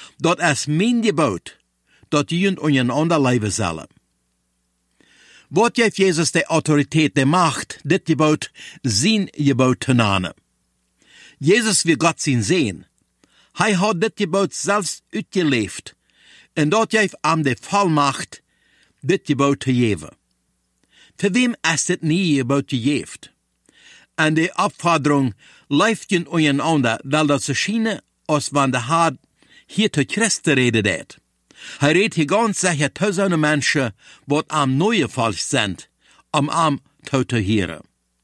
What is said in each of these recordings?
dat es mein Gebot, dat jünd untereinander leben sollen. Wat geeft Jesus de autoriteit, de macht, dit Gebot, zijn Gebot te nemen? Jesus wil Gott zien sehen. Hij had dit Gebot zelfs uitgeleefd, en dat geeft hem de volmacht, dit Gebot te geven. Voor wem is dit niet Gebot gegeven? En de opvordering leeft je ondereinander, wel dat ze schijnen, als van de Heer hier tot Christen reden deed. Hij redt hier ganz sicher tausende Menschen, wat am neue Volk sind, am te hören.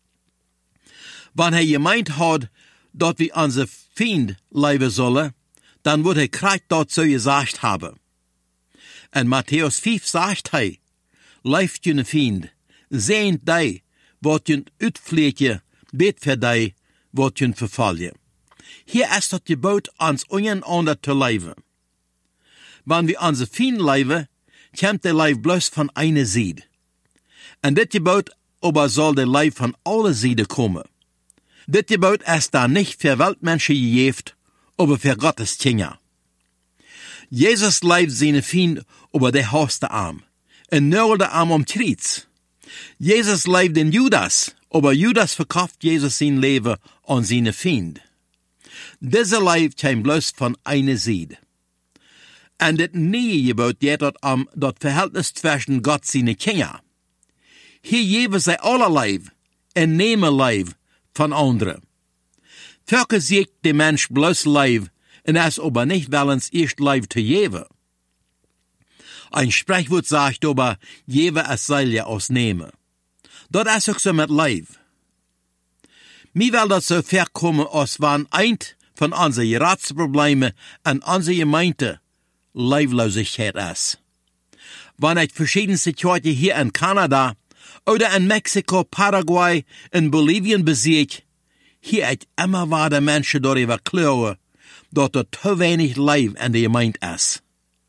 Wann hij gemeint had, dat we onze Feind leven zullen, dan wordt hij krijgt dat zo gezegd hebben. En Matthäus 5 zegt hij, leeft je Feind, zijn die, wat je uitvleetje, bet voor die, wat je vervalje. Hier is dat Gebot, ons ondereinander te leven. Wann wir onze Feind leven, komt der Leib bloß von einer Seite. En dit Gebot aber soll der Leib von alle Seiten kommen. Dit Gebot ist da nicht für Weltmenschen gegeben, aber für Gottes Kinder. Jesus leibt seine Feind über der hoogste Arm, en nulde Arm um Kreuz. Jesus leibt den Judas, aber Judas verkauft Jesus sein Leben an seine Feind. Dieser Leib kommt bloß von einer Seite. En dit nieuwe Gebot geht dort dat Verhältnis zwischen Gott seine Kinder. Hier geben sie alle Leib en nehmen Leib von anderen. Völker sieht der Mensch bloß Leib en es aber nicht willens erst Leib zu geben. Ein Sprichwort sagt aber, gebe es soll ja ausnehmen. Dat is ook so mit Leib. Mir will das so verkommen, als wenn ein von unseren Rechtsproblemen an unsere Gemeinde Leiblosigkeit ist. Wenn ich verschiedene Situationen hier in Kanada oder in Mexiko, Paraguay, in Bolivien besehe, hier ich immer wieder Menschen darüber klagen, dass da zu wenig Leib in der Gemeinde ist.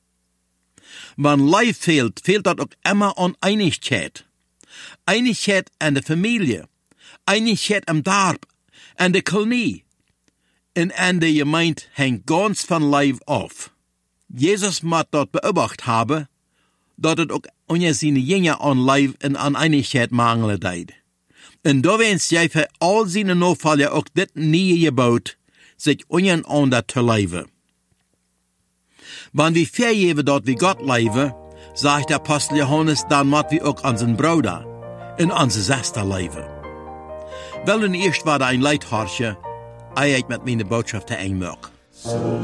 Wenn Leib fehlt, fehlt das auch immer an Einigkeit. Einigkeit in der Familie, Einigkeit im Dorf, in der Kolonie. Und in der Gemeinde hängt ganz von Leib auf. Jesus moet dort beobachtet haben, dat het ook onder seine Jünger an Leib en an Einigkeit mangelen deed. En da wens jij voor al seine Nachfolger ook dit nieuwe Gebot, sich untereinander te leven. Wann wir vergeben dat wir Gott leven, sagt der Apostel Johannes, dann moet wir auch an seinen Bruder en an seine Schwester leven. Wel, nun erst war da ein Leithorche, ich mit meine Botschaft eng mag.